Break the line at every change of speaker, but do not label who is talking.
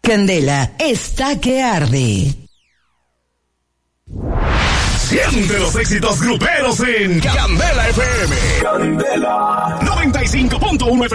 Candela está que arde.
Siente los éxitos gruperos en Candela FM. Candela 95.1 FM.